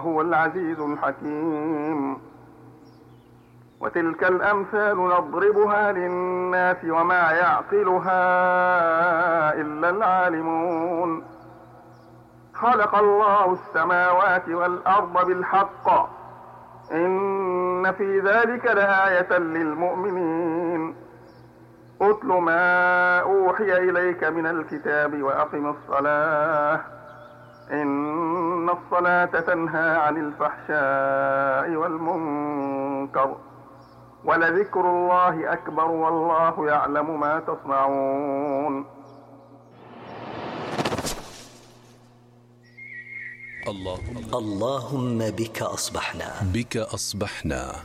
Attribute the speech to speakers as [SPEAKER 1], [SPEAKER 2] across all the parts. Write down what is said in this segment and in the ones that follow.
[SPEAKER 1] وهو العزيز الحكيم. وتلك الأمثال نضربها للناس وما يعقلها إلا العالمون. خلق الله السماوات والأرض بالحق إن في ذلك لآية للمؤمنين. أتل ما أوحي إليك من الكتاب وأقم الصلاة إن الصلاة تنهى عن الفحشاء والمنكر ولذكر الله أكبر والله يعلم ما تصنعون.
[SPEAKER 2] اللهم بك أصبحنا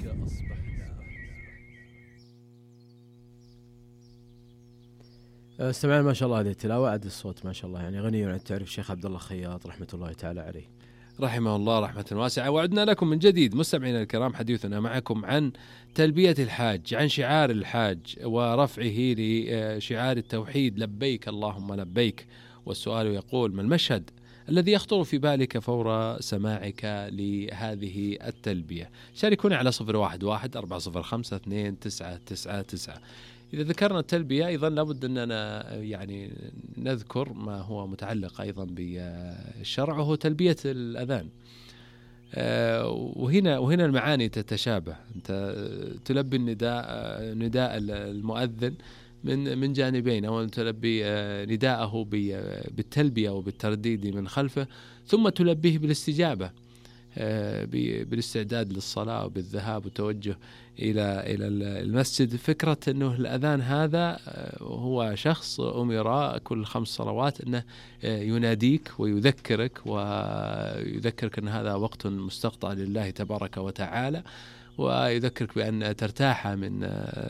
[SPEAKER 3] استمعنا ما شاء الله هذه التلاوة. عد الصوت ما شاء الله يعني غني عن التعريف الشيخ عبد الله خياط رحمة الله تعالى عليه
[SPEAKER 4] رحمه الله رحمة واسعة. وعدنا لكم من جديد مستمعينا الكرام حديثنا معكم عن تلبية الحاج، عن شعار الحاج ورفعه لشعار التوحيد لبيك اللهم لبيك. والسؤال يقول: ما المشهد الذي يخطر في بالك فور سماعك لهذه التلبية؟ شاركونا على 012-405-2999. إذا ذكرنا التلبية أيضا لابد أننا يعني نذكر ما هو متعلق أيضا بالشرع وهو تلبية الأذان. وهنا المعاني تتشابه. أنت تلبي نداء المؤذن من جانبين، أو تلبي نداءه بالتلبية وبالترديد من خلفه، ثم تلبيه بالاستجابة بالاستعداد للصلاة وبالذهاب والتوجه إلى المسجد. فكرة أنه الأذان هذا هو شخص أمر كل 5 صلوات أنه يناديك ويذكرك أن هذا وقت مستقطع لله تبارك وتعالى، ويذكرك بأن ترتاح من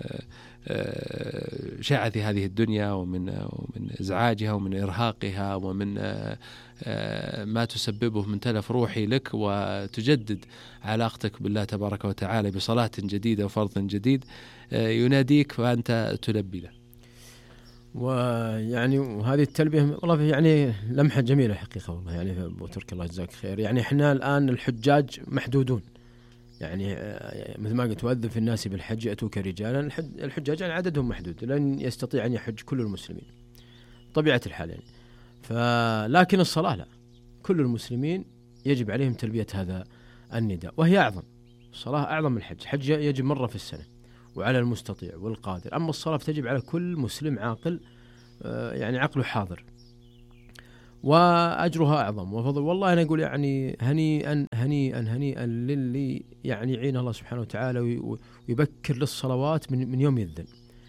[SPEAKER 4] شعث هذه الدنيا ومن إزعاجها ومن إرهاقها ومن ما تسببه من تلف روحي لك، وتجدد علاقتك بالله تبارك وتعالى بصلاة جديدة وفرض جديد يناديك فأنت تلبي له.
[SPEAKER 3] ويعني وهذه التلبية والله يعني لمحة جميلة حقيقة والله يعني أبو ترك الله جزاك خير. يعني إحنا الآن الحجاج محدودون، يعني مثل ما قلت: وأذن في الناس بالحج يأتوك رجالا. الحجاج يعني عددهم محدود، لن يستطيع أن يحج كل المسلمين طبيعة الحال يعني. لكن الصلاة لا، كل المسلمين يجب عليهم تلبية هذا النداء، وهي أعظم. الصلاة أعظم من الحج. الحج يجب مرة في السنة وعلى المستطيع والقادر، أما الصلاة تجب على كل مسلم عاقل يعني عقله حاضر، وأجرها أعظم وفضل. والله أنا أقول يعني هنيئا هنيئا هنيئا للي يعني يعين الله سبحانه وتعالى ويبكر للصلوات من يوم يذن.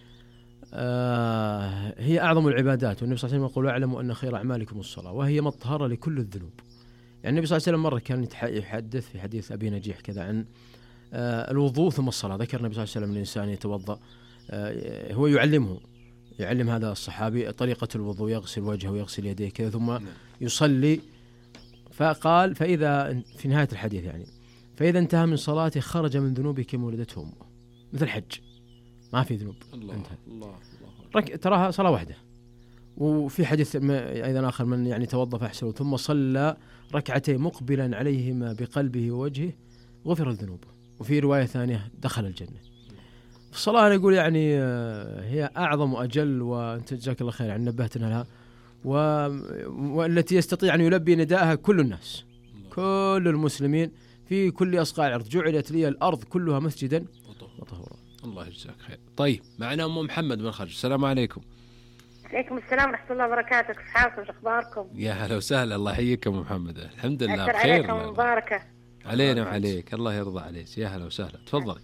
[SPEAKER 3] هي أعظم العبادات، والنبي صلى الله عليه وسلم يقول: اعلموا أن خير أعمالكم الصلاة، وهي مطهرة لكل الذنوب. يعني النبي صلى الله عليه وسلم مرة كان يحدث في حديث أبي نجيح كذا عن الوضوء ثم الصلاة. ذكر النبي صلى الله عليه وسلم الإنسان يتوضأ، هو يعلم هذا الصحابي طريقة الوضوء، يغسل وجهه ويغسل يديه كذا ثم يصلي. فقال: فإذا في نهاية الحديث يعني فإذا انتهى من صلاته خرج من ذنوبه كما ولدته أمه، مثل الحج ما في ذنوب. الله تراها صلاة واحدة. وفي حديث أيضا آخر: من يعني توضأ فأحسن ثم صلى ركعتين مقبلا عليهما بقلبه ووجهه غفر الذنوب. وفي رواية ثانية دخل الجنة. الصلاة أنا أقول يعني هي أعظم وأجل، وأنت جزاك الله خير يعني نبهتنا لها، والتي يستطيع أن يلبي نداءها كل الناس، كل المسلمين في كل أصقاع الأرض. جعلت لي الأرض كلها مسجدا وطهورا.
[SPEAKER 4] الله يجزاك خير. طيب معنا أم محمد من الخارج. السلام عليكم.
[SPEAKER 5] عليكم السلام ورحمة الله وبركاته. كيف حالكم؟ أخباركم؟
[SPEAKER 4] يا هلا وسهلا. الله يحييك أم محمد. الحمد لله
[SPEAKER 5] بخير. عليكم مباركة.
[SPEAKER 4] علينا وعليك. الله يرضى عليك. يا هلا وسهلا. تفضلي.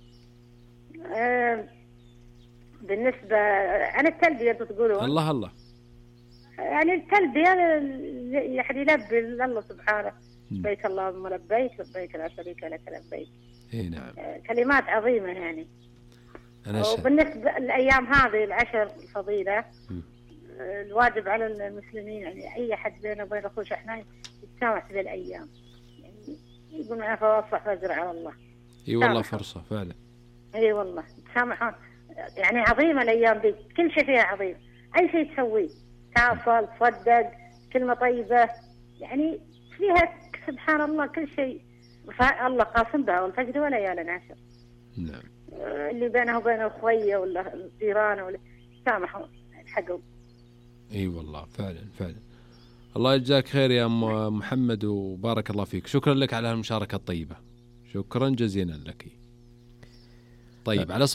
[SPEAKER 5] بالنسبة عن التلبية بتقولون
[SPEAKER 4] الله
[SPEAKER 5] يعني التلبية يعني يلبي الله سبحانه: لبيك اللهم لبيك لبيك لا شريك لك لبيك.
[SPEAKER 4] نعم.
[SPEAKER 5] كلمات عظيمة يعني. وبالنسبة للأيام هذه العشر الفضيلة الواجب على المسلمين يعني أي حد بينه وبين أخوه شحناء يتسامح في الأيام، يعني يقول معنا فواصح فجر على الله.
[SPEAKER 4] اي والله فرصة فعلا.
[SPEAKER 5] اي والله تسامحون يعني عظيمة الأيام دي، كل شيء فيها عظيم. أي شيء تسويه، تواصل، تصدق، كلمة طيبة، يعني فيها سبحان الله كل شيء الله قاسم به، والفجر وليال عشر.
[SPEAKER 4] نعم.
[SPEAKER 5] اللي بينه وبين اخويه ولا الجيران ولا سامحوا الحقوا.
[SPEAKER 4] اي والله فعلا. الله يجزاك خير يا ام محمد، وبارك الله فيك. شكرا لك على المشاركه الطيبه، شكرا جزيلا لك. طيب على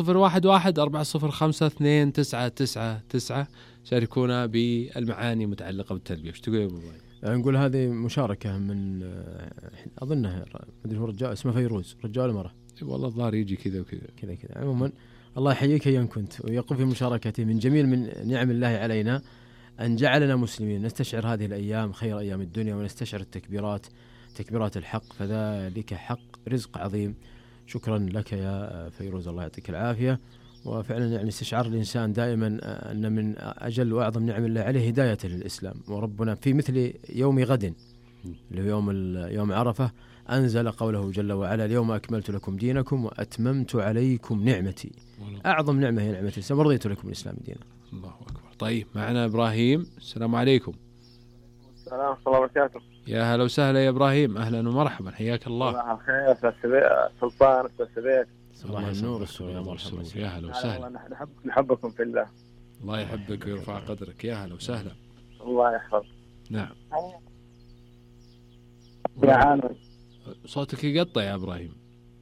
[SPEAKER 4] 0114052999 شاركونا بالمعاني المتعلقه بالتلبيه. ايش تقول يا ابو ابراهيم؟
[SPEAKER 3] نقول هذه مشاركه من اظنها مدري هو رجال اسمه فيروز، رجال ولا مرة؟
[SPEAKER 4] والله الظاهر يجي كذا وكذا.
[SPEAKER 3] عموما الله يحييك ايا كنت، ويقوم في مشاركته. من جميل من نعم الله علينا أن جعلنا مسلمين نستشعر هذه الأيام خير أيام الدنيا، ونستشعر تكبيرات الحق، فذلك حق رزق عظيم. شكرا لك يا فيروز، الله يعطيك العافية. وفعلا يعني استشعار الإنسان دائما أن من أجل وأعظم نعم الله عليه هدايته للإسلام. وربنا في مثل يوم غد اللي هو يوم عرفة أنزل قوله جل وعلا: اليوم أكملت لكم دينكم وأتممت عليكم نعمتي. أعظم نعمة هي نعمة الإسلام، ورضيت لكم الإسلام دينا.
[SPEAKER 4] الله أكبر. طيب معنا إبراهيم. السلام عليكم.
[SPEAKER 2] السلام ورحمة الله وبركاته.
[SPEAKER 4] يا هلا وسهلا يا إبراهيم، أهلا ومرحبا، حياك الله.
[SPEAKER 2] صباح الخير أستاذ سلطان، أستاذ سبيت.
[SPEAKER 3] صباح النور والسرور، يا مرحبا،
[SPEAKER 4] يا هلا وسهلا.
[SPEAKER 2] نحن نحبكم في الله.
[SPEAKER 4] الله يحبك ويرفع قدرك، يا هلا وسهلا.
[SPEAKER 2] الله يحفظك.
[SPEAKER 4] نعم.
[SPEAKER 2] يا عالم
[SPEAKER 4] صوتك يقطع يا إبراهيم.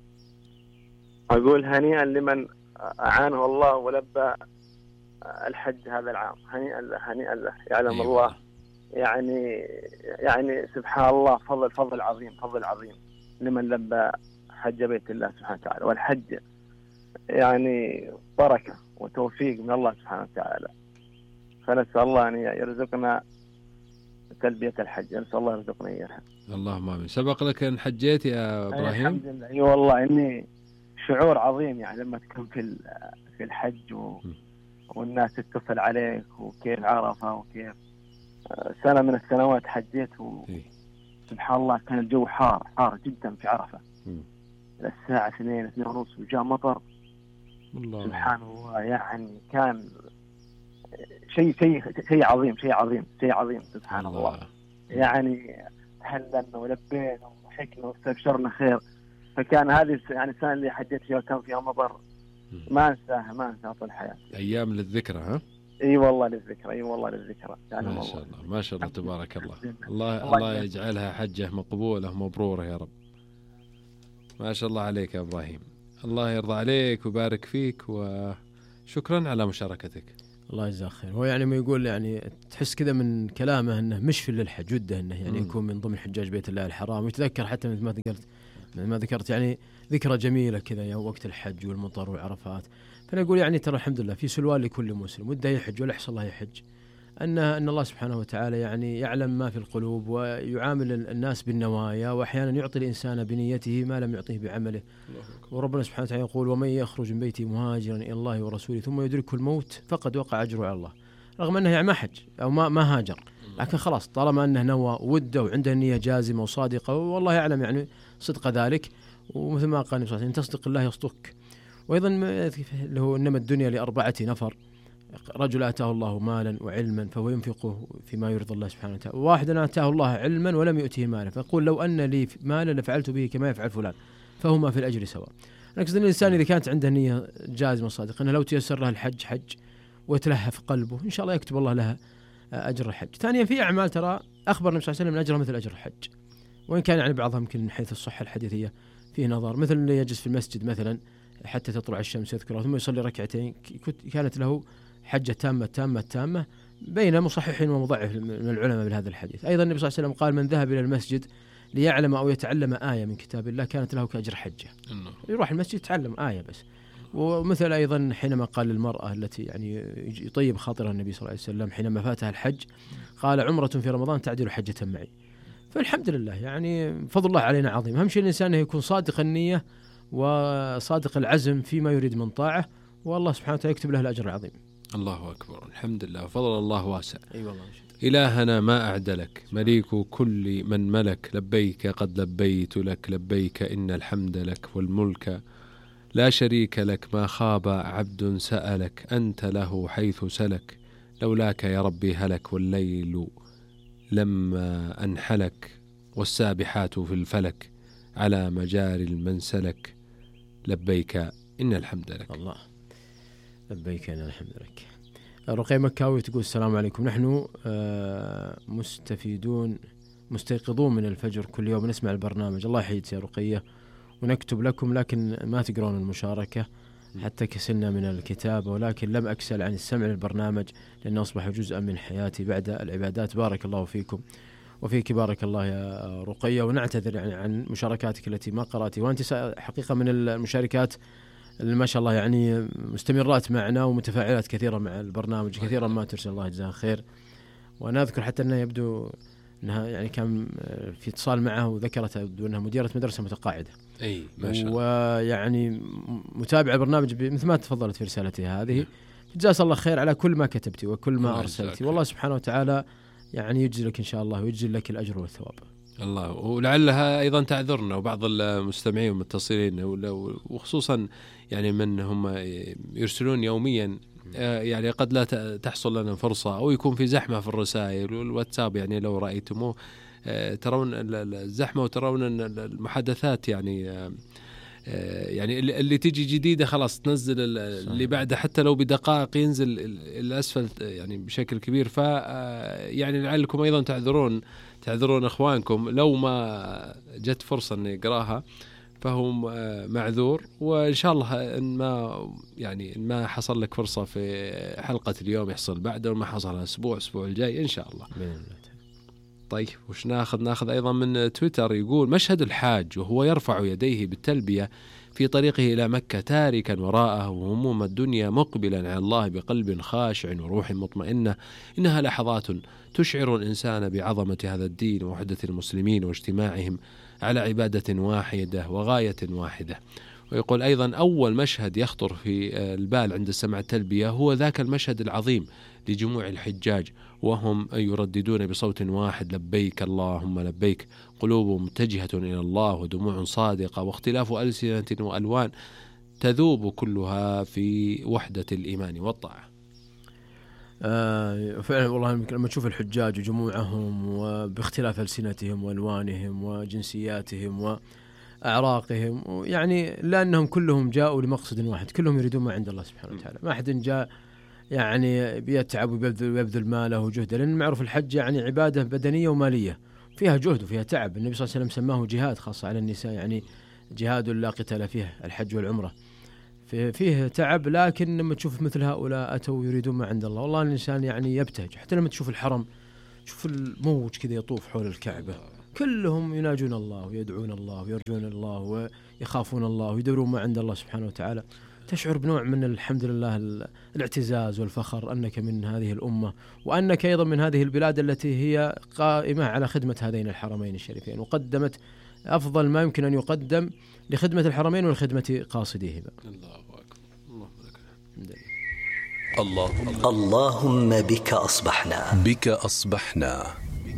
[SPEAKER 2] أقول هنيئا لمن أعانه الله ولبى الحج هذا العام، هنيئا له يعلم
[SPEAKER 4] أيوة.
[SPEAKER 2] الله يعني سبحان الله، فضل عظيم لمن لبى حج بيت الله سبحانه وتعالى. والحج يعني بركة وتوفيق من الله سبحانه وتعالى، فنسأل الله أن يرزقنا تلبية الحج، نسأل الله يرزقنا إياها.
[SPEAKER 4] اللهم آمين. سبق لك أن حجيت يا إبراهيم؟
[SPEAKER 2] الحمد لله. أي والله إني شعور عظيم يعني لما تكون في الحج والناس تتصل عليك، وكيف عرفة، وكيف سنة من السنوات حجيت سبحان الله كان الجو حار جدا في عرفة الساعة 2:30 وجاء مطر. الله. سبحان الله يعني كان شيء عظيم سبحان الله. يعني تهللنا ولبينا وضحكنا واستبشرنا خير. فكان هذه يعني السنة اللي حجيت فيها كان فيها مطر ما انساها طول حياتي.
[SPEAKER 4] أيام للذكرى. ها؟
[SPEAKER 2] اي والله للذكرى يعني
[SPEAKER 4] ما شاء الله تبارك الله. الله يجعلها حجة مقبولة مبرورة يا رب. ما شاء الله عليك يا إبراهيم، الله يرضى عليك ويبارك فيك، وشكرا على مشاركتك.
[SPEAKER 3] الله يجزاك خير. هو يعني ما يقول يعني تحس كذا من كلامه انه مش للحج، وده انه يعني يكون من ضمن حجاج بيت الله الحرام، ويتذكر حتى مثل ما ذكرت يعني ذكرى جميلة كذا يا وقت الحج والمطر والعرفات. فأنا أقول يعني ترى الحمد لله في سلوان لكل مسلم وده يحج ولا يحصل الله يحج، أن الله سبحانه وتعالى يعني يعلم ما في القلوب، ويعامل الناس بالنوايا، وأحيانا يعطي الإنسان بنيته ما لم يعطيه بعمله. وربنا سبحانه وتعالى يقول: ومن يخرج من بيته مهاجرا إلى الله ورسوله ثم يدركه الموت فقد وقع أجره على الله. رغم أنه يعني ما حج أو ما هاجر، لكن خلاص طالما أنه نوى وده وعنده نية جازمة وصادقة، والله يعلم يعني صدق ذلك. ومثل ما قال النبي صلى الله عليه وسلم: تصدق الله يصدقك. وأيضا اللي هو إنما الدنيا ل4 نفر: رجل آتاه الله مالا وعلما فهو ينفقه فيما يرضي الله سبحانه وتعالى، وواحد آتاه الله علما ولم يؤته مالا فيقول: لو أن لي مالا لفعلت به كما يفعل فلان، فهما في الأجر سواء. أقصد أن الإنسان إذا كانت عنده نية جازمة صادقة أنه لو تيسر له الحج حج وتلهف قلبه إن شاء الله يكتب الله لها أجر الحج. ثانيا في أعمال ترى أخبر النبي صلى الله عليه وسلم من أجرها مثل أجر الحج، وإن كان يعني بعضها يمكن من حيث الصحة الحديثية فيه نظر، مثل اللي يجلس في المسجد مثلا حتى تطلع الشمس يذكرها ثم يصلي ركعتين كانت له حجة تامة بين مصحح ومضعف من العلماء بهذا الحديث. أيضا النبي صلى الله عليه وسلم قال: من ذهب إلى المسجد ليعلم أو يتعلم آية من كتاب الله كانت له كأجر حجة. يروح المسجد يتعلم آية بس. ومثل أيضا حينما قال للمرأة التي يعني يطيب خاطرها النبي صلى الله عليه وسلم حينما فاتها الحج قال: عمرة في رمضان تعدل حجة معي. فالحمد لله يعني فضل الله علينا عظيم. أهم شيء الإنسان يكون صادق النية وصادق العزم فيما يريد من طاعة، والله سبحانه وتعالى يكتب له الأجر العظيم.
[SPEAKER 4] الله أكبر، الحمد لله، فضل الله واسع.
[SPEAKER 3] والله
[SPEAKER 4] إلهنا ما أعدلك، مليك كل من ملك، لبيك قد لبيت لك، لبيك إن الحمد لك والملك لا شريك لك، ما خاب عبد سألك، أنت له حيث سلك، لولاك يا ربي هلك، والليل لما أنحلك، والسابحات في الفلك على مجاري المنسلك لبيك إن الحمد لك.
[SPEAKER 3] الله لبيك إن الحمد لك. رقية مكاوي تقول السلام عليكم، نحن مستيقظون من الفجر كل يوم نسمع البرنامج. الله يحييك يا رقية، ونكتب لكم لكن ما تقرون المشاركة، حتى كسلنا من الكتابة، ولكن لم أكسل عن السمع للبرنامج لأنه أصبح جزءا من حياتي بعد العبادات. بارك الله فيكم وفيك بارك الله يا رقية، ونعتذر يعني عن مشاركاتك التي ما قرأتي، وأنت حقيقة من المشاركات اللي ما شاء الله يعني مستمرات معنا ومتفاعلات كثيرة مع البرنامج، كثيرا ما ترسل، الله يجزاها خير. وأنا أذكر حتى أنها يبدو أنها يعني كان في اتصال معه وذكرت يبدو أنها مديرة مدرسة متقاعدة.
[SPEAKER 4] أي ما شاء الله.
[SPEAKER 3] ويعني متابعة برنامج مثل ما تفضلت في رسالتها هذه. جزاك الله خير على كل ما كتبتي وكل ما أرسلتي، والله سبحانه وتعالى يعني يجزي لك إن شاء الله ويجزي لك الأجر والثواب. الله.
[SPEAKER 4] ولعلها أيضا تعذرنا وبعض المستمعين والمتصلين وخصوصا يعني من هم يرسلون يوميا، يعني قد لا تحصل لنا فرصة أو يكون في زحمة في الرسائل والواتساب. يعني لو رأيتموه ترون الزحمة وترون المحادثات يعني اللي تيجي جديدة خلاص تنزل اللي بعده حتى لو بدقائق ينزل الأسفل يعني بشكل كبير. يعني لعلكم أيضا تعذرون إخوانكم لو ما جت فرصة أن يقراها، فهم معذور. وإن شاء الله إن ما حصل لك فرصة في حلقة اليوم يحصل بعده، وما حصل الأسبوع الجاي إن شاء الله. طيب وش ناخذ أيضا من تويتر؟ يقول مشهد الحاج وهو يرفع يديه بالتلبية في طريقه إلى مكة تاركا وراءه وهموم الدنيا مقبلا على الله بقلب خاشع وروح مطمئنة، إنها لحظات تشعر الإنسان بعظمة هذا الدين ووحدة المسلمين واجتماعهم على عبادة واحدة وغاية واحدة. ويقول أيضا أول مشهد يخطر في البال عند سمع التلبية هو ذاك المشهد العظيم لجموع الحجاج وهم يرددون بصوت واحد لبيك اللهم لبيك، قلوب متجهة إلى الله ودموع صادقة واختلاف ألسنة وألوان تذوب كلها في وحدة الإيمان والطاعة.
[SPEAKER 3] فعلا والله لما تشوف الحجاج وجموعهم وباختلاف ألسنتهم وألوانهم وجنسياتهم وأعراقهم، يعني لأنهم كلهم جاءوا لمقصد واحد، كلهم يريدون ما عند الله سبحانه وتعالى. ما أحد جاء يعني بيتعب ويبذل ماله وجهده، لأن معروف الحج يعني عبادة بدنية ومالية فيها جهد وفيها تعب. النبي صلى الله عليه وسلم سماه جهاد خاصة على النساء، يعني جهاد لا قتال فيه الحج والعمرة، فيه تعب. لكن لما تشوف مثل هؤلاء أتوا يريدون ما عند الله، والله الإنسان يعني يبتهج. حتى لما تشوف الحرم، شوف الموج كذا يطوف حول الكعبة، كلهم يناجون الله ويدعون الله ويرجون الله ويخافون الله ويدورون ما عند الله سبحانه وتعالى. تشعر بنوع من الحمد لله الاعتزاز والفخر أنك من هذه الأمة، وأنك أيضا من هذه البلاد التي هي قائمة على خدمة هذين الحرمين الشريفين، وقدمت أفضل ما يمكن أن يقدم لخدمة الحرمين ولخدمة قاصديهما.
[SPEAKER 6] اللهم بك أصبحنا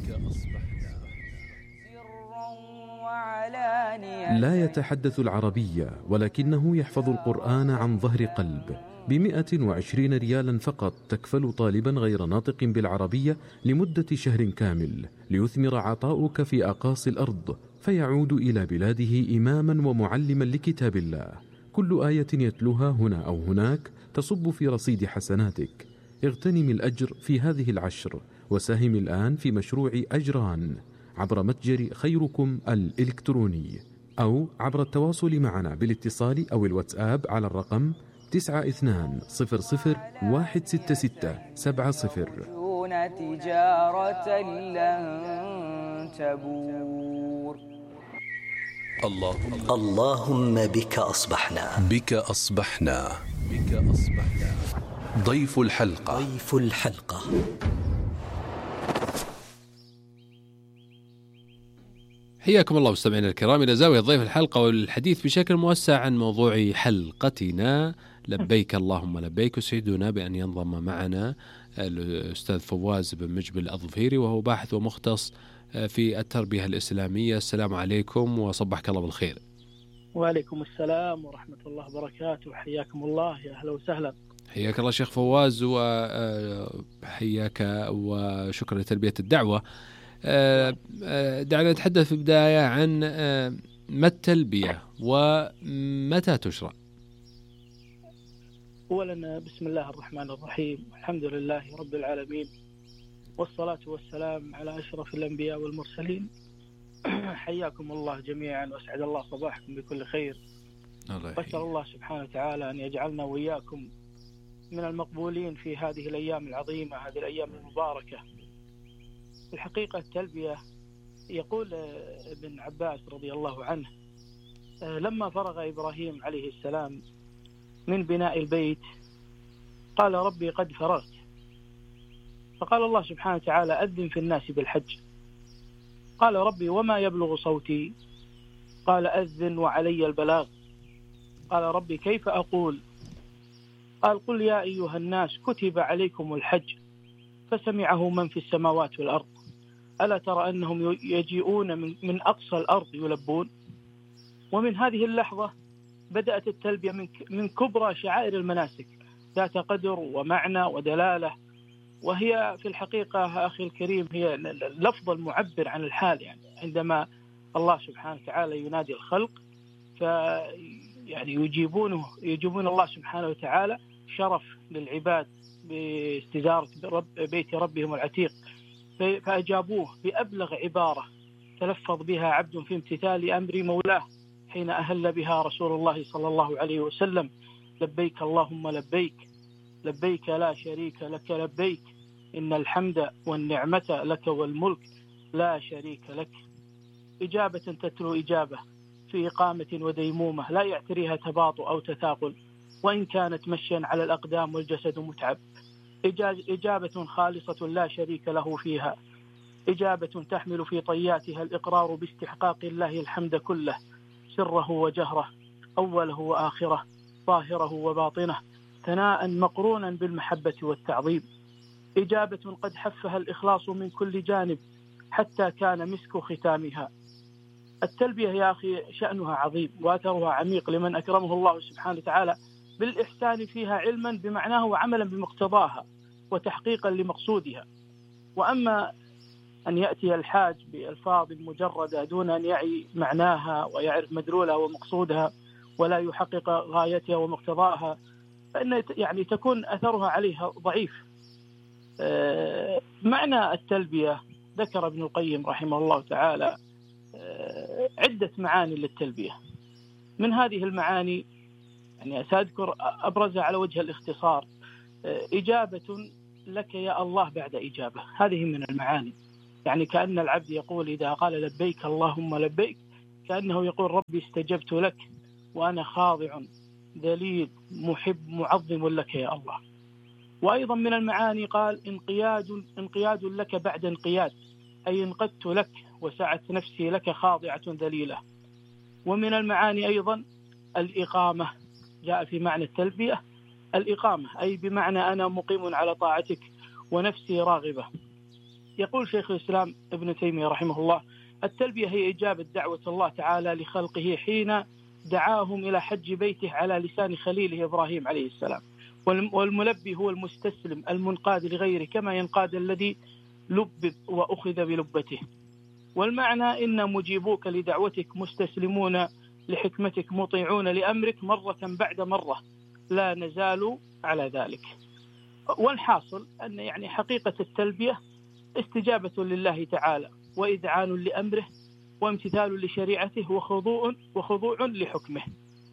[SPEAKER 7] لا يتحدث العربية ولكنه يحفظ القرآن عن ظهر قلب. ب120 ريالا فقط تكفل طالبا غير ناطق بالعربية لمدة شهر كامل ليثمر عطاؤك في أقاصي الأرض، فيعود إلى بلاده إماما ومعلما لكتاب الله. كل آية يتلوها هنا أو هناك تصب في رصيد حسناتك. اغتنم الأجر في هذه العشر وساهم الآن في مشروع أجران عبر متجر خيركم الإلكتروني، أو عبر التواصل معنا بالاتصال أو الواتساب على الرقم 9200166770.
[SPEAKER 8] تجارة لن تبور.
[SPEAKER 6] اللهم بك أصبحنا.
[SPEAKER 7] ضيف الحلقة.
[SPEAKER 4] حياكم الله مستمعينا الكرام إلى زاوية ضيف الحلقة، والحديث بشكل موسع عن موضوع حلقتنا لبيك اللهم لبيك. وسعدنا بأن ينضم معنا الأستاذ فواز بن مجبل الأظفيري، وهو باحث ومختص في التربية الإسلامية. السلام عليكم وصبحك الله بالخير.
[SPEAKER 9] وعليكم السلام ورحمة الله وبركاته، حياكم الله، يا أهلا وسهلا.
[SPEAKER 4] حياك الله شيخ فواز، وحياك وشكرا لتلبية الدعوة. دعنا نتحدث في البداية عن ما التلبية ومتى تشرع؟
[SPEAKER 9] أولا بسم الله الرحمن الرحيم، الحمد لله رب العالمين، والصلاة والسلام على أشرف الأنبياء والمرسلين. حياكم الله جميعا وأسعد الله صباحكم بكل خير. أسأل الله سبحانه وتعالى أن يجعلنا وإياكم من المقبولين في هذه الأيام العظيمة، هذه الأيام المباركة. الحقيقة التلبية، يقول ابن عباس رضي الله عنه لما فرغ إبراهيم عليه السلام من بناء البيت قال ربي قد فرغت، فقال الله سبحانه وتعالى أذن في الناس بالحج. قال ربي وما يبلغ صوتي؟ قال أذن وعلي البلاغ. قال ربي كيف أقول؟ قال قل يا أيها الناس كتب عليكم الحج فسمعه من في السماوات والأرض ألا ترى أنهم يجيئون من أقصى الأرض يلبون. ومن هذه اللحظة بدأت التلبية من كبرى شعائر المناسك، ذات قدر ومعنى ودلالة، وهي في الحقيقة أخي الكريم هي اللفظ المعبر عن الحال. يعني عندما الله سبحانه وتعالى ينادي الخلق يعني يجيبون الله سبحانه وتعالى، شرف للعباد باستزارة بيت ربهم العتيق، فأجابوه بأبلغ عبارة تلفظ بها عبد في امتثال أمر مولاه حين أهل بها رسول الله صلى الله عليه وسلم: لبيك اللهم لبيك، لبيك لا شريك لك لبيك، إن الحمد والنعمة لك والملك لا شريك لك. إجابة تتلو إجابة في إقامة وديمومة لا يعتريها تباطؤ أو تثاقل، وإن كانت مشيا على الأقدام والجسد متعب. إجابة خالصة لا شريك له فيها، إجابة تحمل في طياتها الإقرار باستحقاق الله الحمد كله، سره وجهره، أوله وآخره، ظاهره وباطنه، ثناء مقرونا بالمحبة والتعظيم. إجابة قد حفها الإخلاص من كل جانب حتى كان مسك ختامها. التلبية يا أخي شأنها عظيم وأثرها عميق لمن أكرمه الله سبحانه وتعالى بالإحسان فيها علما بمعناه وعملا بمقتضاها وتحقيقا لمقصودها. وأما أن يأتي الحاج بألفاظ مجردة دون أن يعي معناها ويعرف مدلولها ومقصودها ولا يحقق غايتها ومقتضاها، فإن يعني تكون أثرها عليها ضعيف. معنى التلبية ذكر ابن القيم رحمه الله تعالى عدة معاني للتلبية. من هذه المعاني يعني سأذكر أبرزها على وجه الاختصار: إجابة لك يا الله بعد إجابة. هذه من المعاني، يعني كأن العبد يقول إذا قال لبيك اللهم لبيك كأنه يقول ربي استجبت لك وأنا خاضع ذليل محب معظم لك يا الله. وأيضا من المعاني قال انقياد لك بعد انقياد، أي انقدت لك وسعت نفسي لك خاضعة ذليلة. ومن المعاني أيضا الإقامة، جاء في معنى التلبية الإقامة، أي بمعنى أنا مقيم على طاعتك ونفسي راغبة. يقول شيخ الإسلام ابن تيمية رحمه الله: التلبية هي إجابة دعوة الله تعالى لخلقه حين دعاهم إلى حج بيته على لسان خليله إبراهيم عليه السلام. والملبي هو المستسلم المنقاد لغيره كما ينقاد الذي لبب وأخذ بلبته. والمعنى إن مجيبوك لدعوتك مستسلمون لحكمتك مطيعون لأمرك مرة بعد مرة لا نزال على ذلك. والحاصل أن يعني حقيقة التلبية استجابة لله تعالى وإذعان لأمره وامتثال لشريعته وخضوع لحكمه.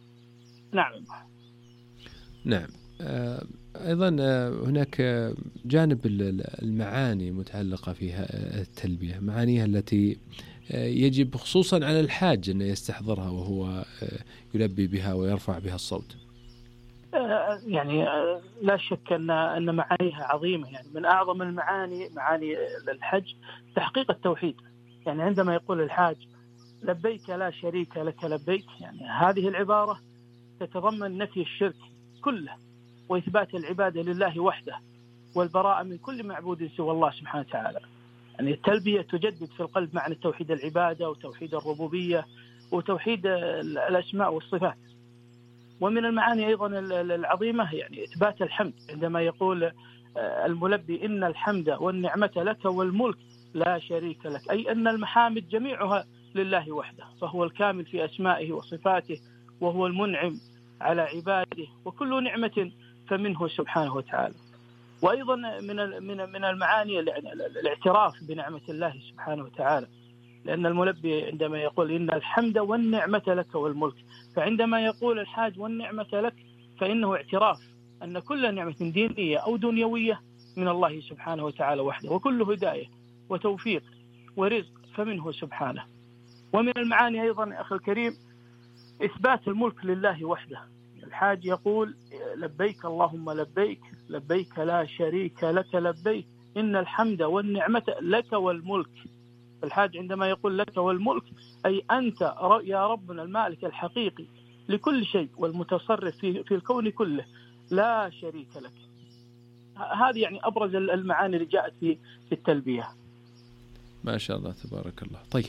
[SPEAKER 4] نعم. أيضا هناك جانب المعاني متعلقة فيها التلبية، معانيها التي يجب خصوصا على الحاج أن يستحضرها وهو يلبي بها ويرفع بها الصوت.
[SPEAKER 9] يعني لا شك أن معانيها عظيمة. يعني من أعظم المعاني معاني الحج تحقيق التوحيد. يعني عندما يقول الحاج لبيك لا شريك لك لبيك، يعني هذه العبارة تتضمن نفي الشرك كله وإثبات العبادة لله وحده والبراءة من كل معبود سوى الله سبحانه وتعالى. يعني التلبية تجدد في القلب معنى توحيد العبادة وتوحيد الربوبية وتوحيد الأسماء والصفات. ومن المعاني أيضا العظيمة يعني إثبات الحمد، عندما يقول الملبي إن الحمد والنعمة لك والملك لا شريك لك، أي أن المحامد جميعها لله وحده، فهو الكامل في أسمائه وصفاته، وهو المنعم على عباده، وكل نعمة فمنه سبحانه وتعالى. وأيضا من المعاني الاعتراف بنعمة الله سبحانه وتعالى، لأن الملبي عندما يقول إن الحمد والنعمة لك والملك، فعندما يقول الحاج والنعمة لك فإنه اعتراف أن كل نعمة دينية أو دنيوية من الله سبحانه وتعالى وحده، وكل هداية وتوفيق ورزق فمنه سبحانه. ومن المعاني أيضا أخي الكريم إثبات الملك لله وحده. الحاج يقول لبيك اللهم لبيك، لبيك لا شريك لك لبيك، إن الحمد والنعمة لك والملك. الحاج عندما يقول لك والملك أي أنت يا ربنا المالك الحقيقي لكل شيء والمتصرف في الكون كله، لا شريك لك. هذه يعني أبرز المعاني اللي جاءت في التلبية.
[SPEAKER 4] ما شاء الله تبارك الله. طيب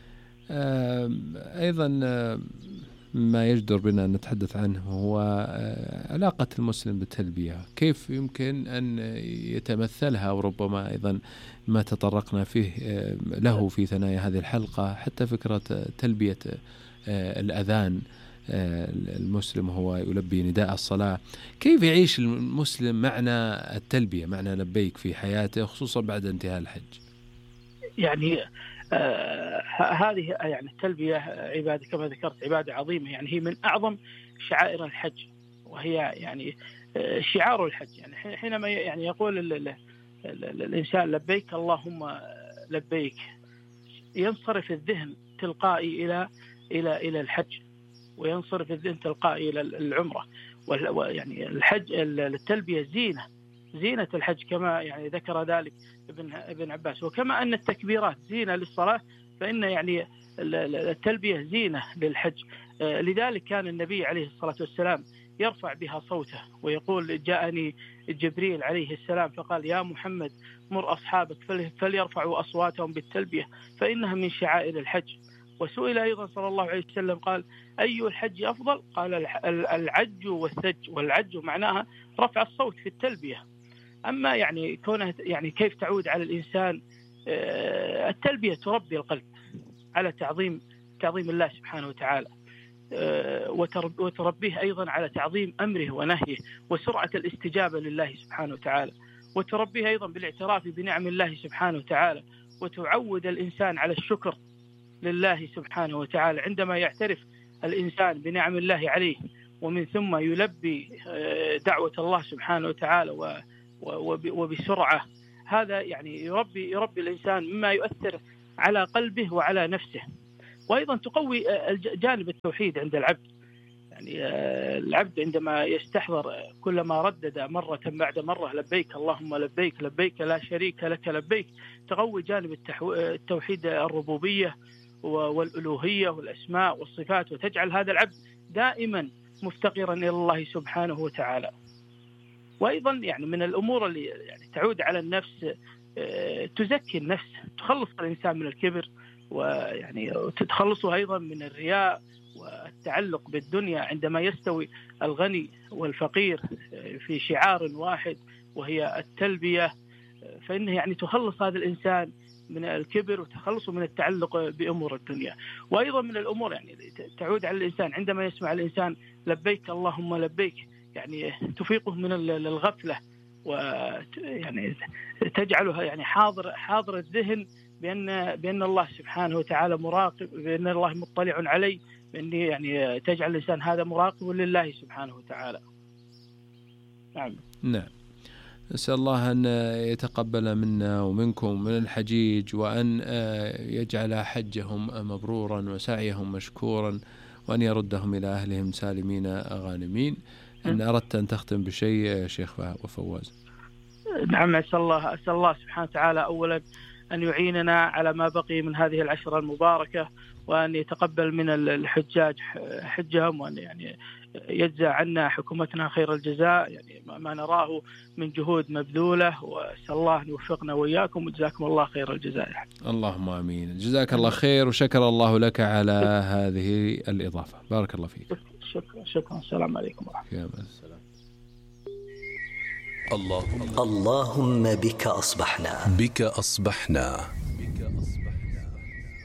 [SPEAKER 4] أيضا ما يجدر بنا أن نتحدث عنه هو علاقة المسلم بالتلبية، كيف يمكن أن يتمثلها، وربما أيضا ما تطرقنا فيه له في ثنايا هذه الحلقة، حتى فكرة تلبية الأذان، المسلم هو يلبي نداء الصلاة. كيف يعيش المسلم معنى التلبية، معنى لبيك في حياته، خصوصا بعد انتهاء الحج؟
[SPEAKER 9] يعني هذه يعني التلبية عبادة كما ذكرت، عبادة عظيمة، يعني هي من أعظم شعائر الحج، وهي يعني شعار الحج. يعني حينما يعني يقول الإنسان لبيك اللهم لبيك، ينصرف الذهن تلقائي إلى الحج، وينصرف الذهن تلقائي إلى العمرة. ويعني الحج التلبية زينة الحج كما يعني ذكر ذلك ابن عباس. وكما أن التكبيرات زينة للصلاة، فإن يعني التلبية زينة للحج. لذلك كان النبي عليه الصلاة والسلام يرفع بها صوته ويقول جاءني جبريل عليه السلام فقال يا محمد مر أصحابك فليرفعوا أصواتهم بالتلبية فإنها من شعائر الحج. وسئل أيضا صلى الله عليه وسلم قال أي الحج أفضل؟ قال العج والثج، والعج معناها رفع الصوت في التلبية. أما يعني كونه يعني كيف تعود على الإنسان التلبية تربي القلب على تعظيم الله سبحانه وتعالى، وتربيه أيضا على تعظيم أمره ونهيه وسرعة الاستجابة لله سبحانه وتعالى، وتربيه أيضا بالاعتراف بنعم الله سبحانه وتعالى، وتعود الإنسان على الشكر لله سبحانه وتعالى عندما يعترف الإنسان بنعم الله عليه، ومن ثم يلبي دعوة الله سبحانه وتعالى وبسرعة. هذا يعني يربي الإنسان مما يؤثر على قلبه وعلى نفسه. وأيضا تقوي جانب التوحيد عند العبد، يعني العبد عندما يستحضر كلما ردد مرة بعد مرة لبيك اللهم لبيك، لبيك لا شريك لك لبيك، تقوي جانب التوحيد الربوبية والألوهية والأسماء والصفات، وتجعل هذا العبد دائما مفتقرا إلى الله سبحانه وتعالى. وأيضا يعني من الأمور اللي يعني تعود على النفس، تزكي النفس، تخلص الإنسان من الكبر، ويعني تتخلصه أيضا من الرياء والتعلق بالدنيا. عندما يستوي الغني والفقير في شعار واحد وهي التلبية، فإنه يعني تخلص هذا الإنسان من الكبر وتخلصه من التعلق بأمور الدنيا. وأيضا من الأمور يعني تعود على الإنسان عندما يسمع الإنسان لبيك اللهم لبيك، يعني تفيقه من الغفلة، ويعني تجعلها يعني حاضر الذهن بأن الله سبحانه وتعالى مراقب، بأن الله مطلع عليه، بأن يعني تجعل الإنسان هذا مراقب لله سبحانه وتعالى.
[SPEAKER 4] نعم. نسأل الله أن يتقبل منا ومنكم من الحجيج، وأن يجعل حجهم مبرورا وسعيهم مشكورا، وأن يردهم إلى أهلهم سالمين غانمين. إن أردت أن تختم بشيء شيخ وفواز.
[SPEAKER 9] نعم، أسأل الله سبحانه وتعالى أولا أن يعيننا على ما بقي من هذه العشرة المباركة، وأن يتقبل من الحجاج حجهم، وأن يعني يجزى عنا حكومتنا خير الجزاء، يعني ما نراه من جهود مبذولة، وأسأل الله أن يوفقنا وإياكم، وجزاكم الله خير الجزاء.
[SPEAKER 4] اللهم آمين. جزاك الله خير، وشكر الله لك على هذه الإضافة. بارك الله فيك.
[SPEAKER 9] شكرا. السلام عليكم ورحمة الله.
[SPEAKER 4] السلام.
[SPEAKER 6] اللهم بك أصبحنا.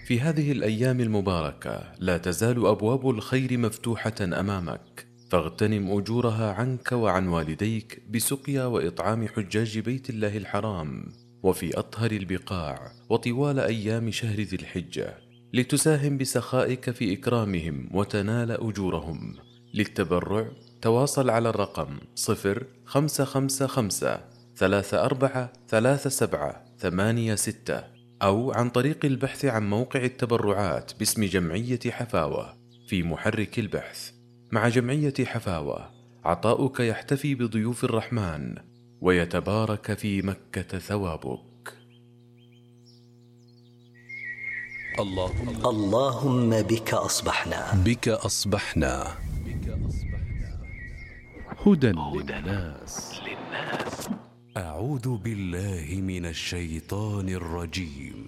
[SPEAKER 7] في هذه الأيام المباركة لا تزال أبواب الخير مفتوحة أمامك، فاغتنم أجورها عنك وعن والديك بسقيا وإطعام حجاج بيت الله الحرام وفي أطهر البقاع وطوال أيام شهر ذي الحجة، لتساهم بسخائك في إكرامهم وتنال أجورهم. للتبرع تواصل على الرقم 0555-343786 أو عن طريق البحث عن موقع التبرعات باسم جمعية حفاوة في محرك البحث. مع جمعية حفاوة عطاؤك يحتفي بضيوف الرحمن ويتبارك في مكة ثوابك.
[SPEAKER 6] اللهم بك أصبحنا
[SPEAKER 8] هدى للناس.
[SPEAKER 10] أعوذ بالله من الشيطان الرجيم.